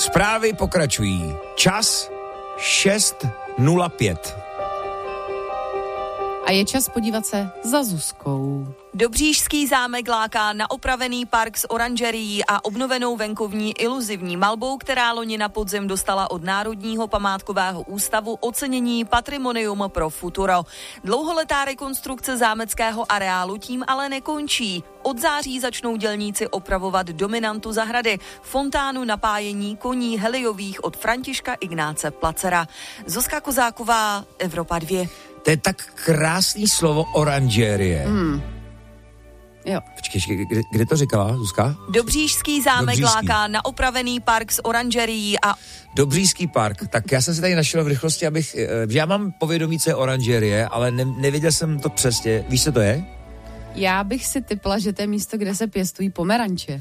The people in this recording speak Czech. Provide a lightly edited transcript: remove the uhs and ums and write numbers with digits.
Zprávy pokračují. Čas 6:05. A je čas podívat se za Zuzkou. Dobříšský zámek láká na opravený park s oranžerií a obnovenou venkovní iluzivní malbou, která loni na podzim dostala od Národního památkového ústavu ocenění Patrimonium pro futuro. Dlouholetá rekonstrukce zámeckého areálu tím ale nekončí. Od září začnou dělníci opravovat dominantu zahrady, fontánu napájení koní heliových od Františka Ignáce Placera. Zuzka Kozáková, Evropa 2. To je tak krásný slovo oranžerie. Jo. Počkej, kde to říkala, Zuzka? Dobříšský zámek láká na opravený park s oranžerií a... Dobříšský park. Tak já jsem se tady našel v rychlosti, já mám povědomí, co je oranžerie, ale nevěděl jsem to přesně. Víš, co to je? Já bych si tipla, že to je místo, kde se pěstují pomeranče.